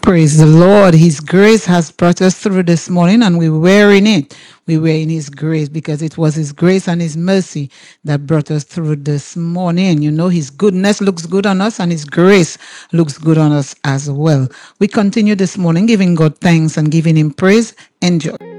Praise the Lord. His grace has brought us through this morning, and we were in it. We were in His grace because it was His grace and His mercy that brought us through this morning. You know, His goodness looks good on us, and His grace looks good on us as well. We continue this morning giving God thanks and giving Him praise. Enjoy.